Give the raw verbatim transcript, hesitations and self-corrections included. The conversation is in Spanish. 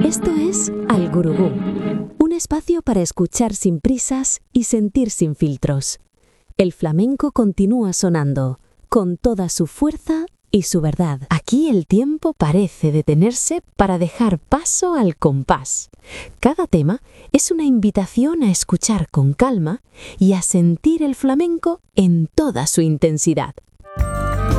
Esto es Al Gurugú, un espacio para escuchar sin prisas y sentir sin filtros. El flamenco continúa sonando, con toda su fuerza y su verdad. Aquí el tiempo parece detenerse para dejar paso al compás. Cada tema es una invitación a escuchar con calma y a sentir el flamenco en toda su intensidad.